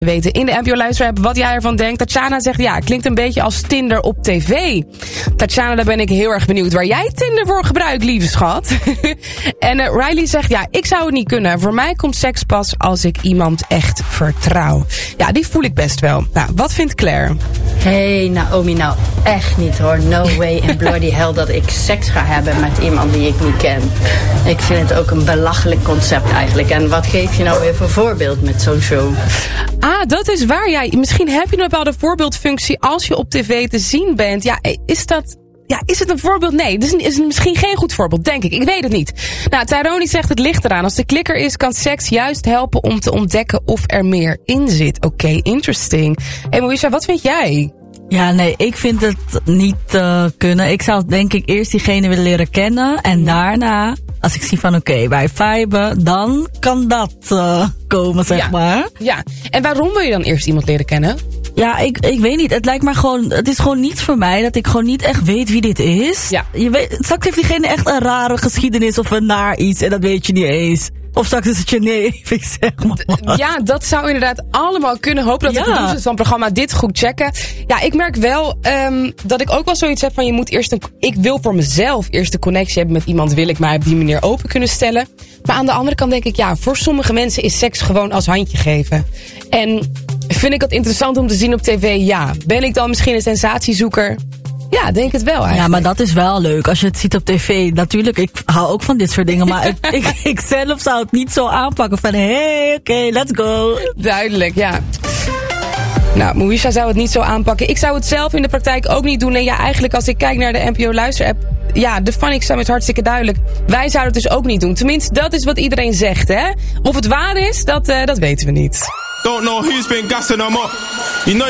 weten in de NPO Luisterapp wat jij ervan denkt. Tatjana zegt, ja, klinkt een beetje als Tinder op tv. Tatjana, daar ben ik heel erg benieuwd waar jij Tinder voor gebruikt, lieve schat. En Riley zegt, ja, ik zou het niet kunnen. Voor mij komt seks pas als ik iemand echt vertrouw. Ja, die voel ik best wel. Nou, wat vindt Claire? Hey Naomi, nou echt niet hoor. No way in bloody hell dat ik seks ga hebben met iemand die ik niet ken. Ik vind het ook een belachelijk concept eigenlijk. En wat geef je nou weer voor voorbeeld met zo'n show? Ah, dat is waar. Ja, misschien heb je een bepaalde voorbeeldfunctie als je op tv te zien bent. Ja, is het een voorbeeld? Nee, dus is het misschien geen goed voorbeeld, denk ik. Ik weet het niet. Nou, Tyrone zegt, het ligt eraan. Als de klikker is, kan seks juist helpen om te ontdekken of er meer in zit. Oké, interesting. Hey Moesha, wat vind jij? Ja, nee, ik vind het niet kunnen. Ik zou denk ik eerst diegene willen leren kennen. En daarna, als ik zie van oké, wij viben, dan kan dat komen, zeg maar. Ja, en waarom wil je dan eerst iemand leren kennen? Ja, ik weet niet. Het lijkt mij gewoon, het is gewoon niet voor mij dat ik gewoon niet echt weet wie dit is. Ja. Je weet, straks heeft diegene echt een rare geschiedenis of een naar iets en dat weet je niet eens. Of straks is het je neef, ik zeg maar. Ja, dat zou inderdaad allemaal kunnen. Hopen dat de producers van het programma dit goed checken. Ja, ik merk wel dat ik ook wel zoiets heb van je moet eerst ik wil voor mezelf eerst een connectie hebben met iemand. Wil ik mij op die manier open kunnen stellen. Maar aan de andere kant denk ik, ja, voor sommige mensen is seks gewoon als handje geven. En vind ik het interessant om te zien op tv? Ja. Ben ik dan misschien een sensatiezoeker? Ja, denk het wel eigenlijk. Ja, maar dat is wel leuk als je het ziet op tv. Natuurlijk, ik hou ook van dit soort dingen. Maar ik zelf zou het niet zo aanpakken van hey, oké, let's go. Duidelijk, ja. Nou, Moesha zou het niet zo aanpakken. Ik zou het zelf in de praktijk ook niet doen. En ja, eigenlijk als ik kijk naar de NPO Luisterapp, ja, de Funny is hartstikke duidelijk. Wij zouden het dus ook niet doen. Tenminste, dat is wat iedereen zegt, hè. Of het waar is, dat weten we niet. Don't know who's been gassing them up. You know